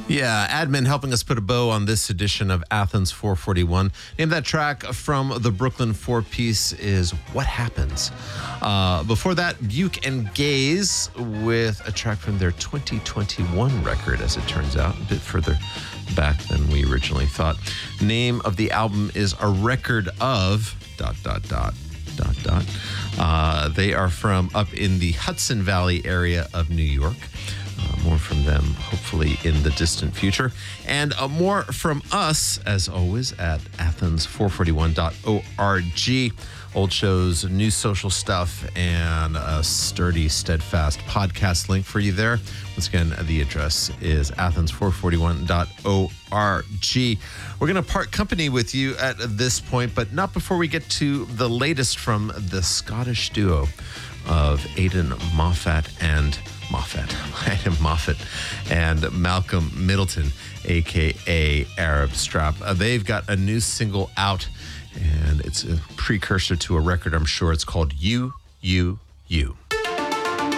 Yeah, admin helping us put a bow on this edition of Athens 441. Name that track from the Brooklyn four-piece is What Happens. Before that, Buke and Gaze with a track from their 2021 record, as it turns out, a bit further back than we originally thought. Name of the album is A Record of... ... They are from up in the Hudson Valley area of New York. More from them, hopefully, in the distant future. And more from us, as always, at athens441.org. Old shows, new social stuff, and a sturdy, steadfast podcast link for you there. Once again, the address is athens441.org. We're going to part company with you at this point, but not before we get to the latest from the Scottish duo of Aidan Moffat and Malcolm Middleton, a.k.a. Arab Strap. They've got a new single out, and it's a precursor to a record, I'm sure. It's called You, You, You.